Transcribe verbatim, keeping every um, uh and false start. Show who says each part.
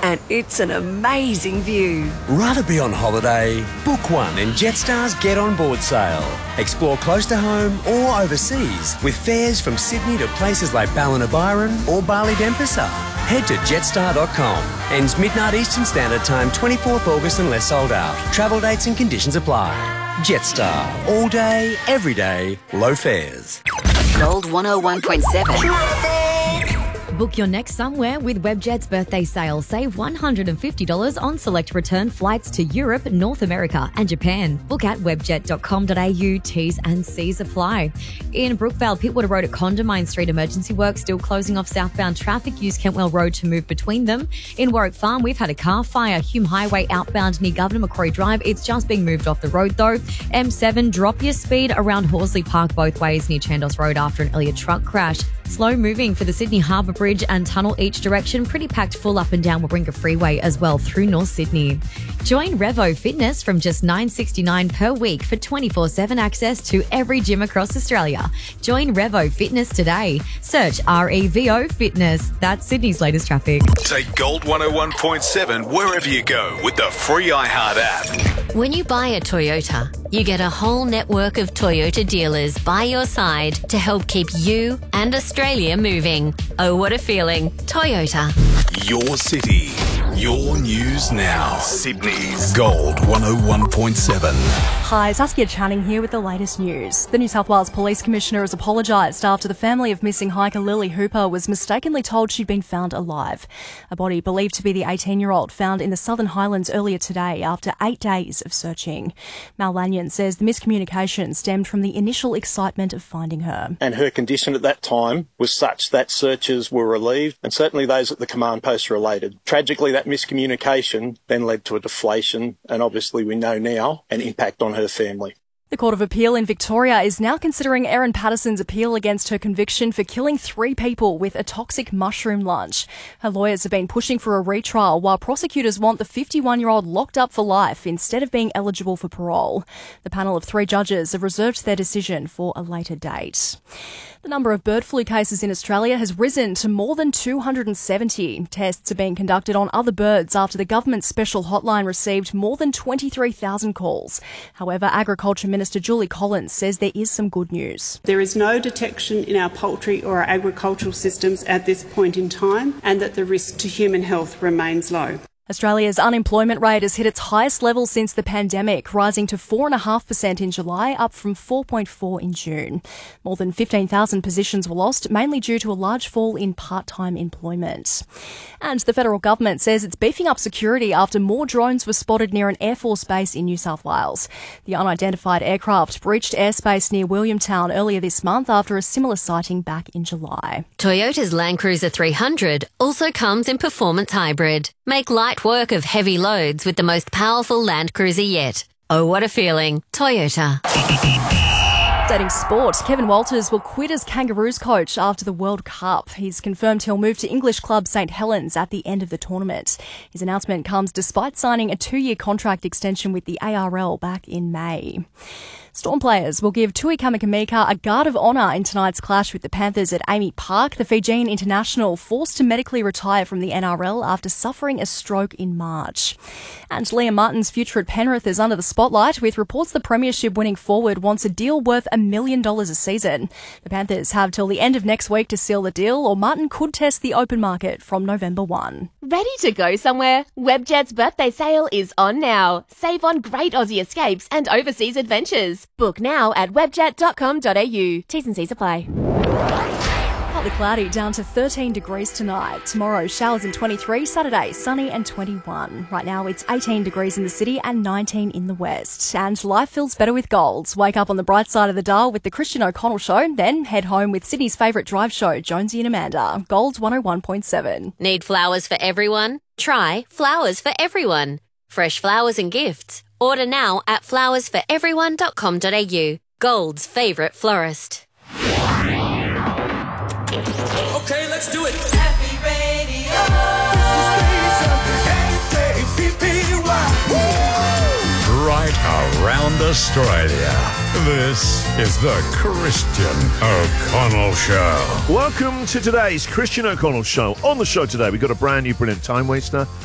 Speaker 1: and it's an amazing view.
Speaker 2: Rather be on holiday? Book one in Jetstar's Get On Board sale. Explore close to home or overseas with fares from Sydney to places like Ballina Byron or Bali Denpasar. Head to jetstar dot com. Ends midnight Eastern Standard Time, twenty-fourth August unless sold out. Travel dates and conditions apply. Jetstar. All day, every day, low fares.
Speaker 1: Gold one oh one point seven.
Speaker 3: Book your next somewhere with Webjet's birthday sale. Save one hundred fifty dollars on select return flights to Europe, North America and Japan. Book at webjet dot com dot a u. T's and C's apply. In Brookvale, Pittwater Road at Condamine Street, emergency work still closing off southbound traffic. Use Kentwell Road to move between them. In Warwick Farm, we've had a car fire. Hume Highway outbound near Governor Macquarie Drive. It's just being moved off the road though. M seven, drop your speed around Horsley Park both ways near Chandos Road after an earlier truck crash. Slow moving for the Sydney Harbour Bridge and tunnel each direction. Pretty packed full up and down Warringah Freeway as well through North Sydney. Join Revo Fitness from just nine dollars sixty-nine per week for twenty-four seven access to every gym across Australia. Join Revo Fitness today. Search R E V O Fitness. That's Sydney's latest traffic.
Speaker 4: Take Gold one oh one point seven wherever you go with the free iHeart app.
Speaker 5: When you buy a Toyota, you get a whole network of Toyota dealers by your side to help keep you and Australia moving. Oh, what a feeling. Toyota.
Speaker 4: Your city, your news now. Sydney's Gold one oh one point seven.
Speaker 6: Hi, Saskia Channing here with the latest news. The New South Wales Police Commissioner has apologised after the family of missing hiker Lily Hooper was mistakenly told she'd been found alive. A body believed to be the eighteen-year-old found in the Southern Highlands earlier today after eight days of searching. Mal Lanyon says the miscommunication stemmed from the initial excitement of finding her.
Speaker 7: And her condition at that time was such that searchers were relieved, and certainly those at the command post were elated. Tragically, that miscommunication then led to a deflation, and obviously we know now, an impact on her family.
Speaker 6: The Court of Appeal in Victoria is now considering Erin Patterson's appeal against her conviction for killing three people with a toxic mushroom lunch. Her lawyers have been pushing for a retrial while prosecutors want the fifty-one-year-old locked up for life instead of being eligible for parole. The panel of three judges have reserved their decision for a later date. The number of bird flu cases in Australia has risen to more than two hundred seventy. Tests are being conducted on other birds after the government's special hotline received more than twenty-three thousand calls. However, Agriculture Minister Julie Collins says there is some good news.
Speaker 8: There is no detection in our poultry or our agricultural systems at this point in time, and that the risk to human health remains low.
Speaker 6: Australia's unemployment rate has hit its highest level since the pandemic, rising to four point five percent in July, up from four point four in June. More than fifteen thousand positions were lost, mainly due to a large fall in part-time employment. And the federal government says it's beefing up security after more drones were spotted near an Air Force base in New South Wales. The unidentified aircraft breached airspace near Williamtown earlier this month after a similar sighting back in July.
Speaker 5: Toyota's Land Cruiser three hundred also comes in performance hybrid. Make light work of heavy loads with the most powerful Land Cruiser yet. Oh, what a feeling. Toyota.
Speaker 6: Updating sport, Kevin Walters will quit as Kangaroos coach after the World Cup. He's confirmed he'll move to English club St Helens at the end of the tournament. His announcement comes despite signing a two-year contract extension with the A R L back in May. Storm players will give Tui Kamikamika a guard of honour in tonight's clash with the Panthers at Amy Park. The Fijian international forced to medically retire from the N R L after suffering a stroke in March. And Liam Martin's future at Penrith is under the spotlight, with reports the premiership-winning forward wants a deal worth a million dollars a season. The Panthers have till the end of next week to seal the deal, or Martin could test the open market from November first.
Speaker 9: Ready to go somewhere? Webjet's birthday sale is on now. Save on great Aussie escapes and overseas adventures. Book now at webjet dot com dot a u. T's and C's apply.
Speaker 6: Partly cloudy, down to thirteen degrees tonight. Tomorrow, showers and twenty-three. Saturday, sunny and twenty-one. Right now, it's eighteen degrees in the city and nineteen in the west. And life feels better with Golds. Wake up on the bright side of the dial with the Christian O'Connell Show, then head home with Sydney's favourite drive show, Jonesy and Amanda. Golds one oh one point seven.
Speaker 5: Need flowers for everyone? Try Flowers for Everyone. Fresh flowers and gifts. Order now at flowers for everyone dot com dot a u. Gold's favourite florist.
Speaker 10: Okay, let's do it. Happy Radio. Right around Australia. This is the Christian O'Connell Show.
Speaker 11: Welcome to today's Christian O'Connell Show. On the show today, we've got a brand new brilliant time waster.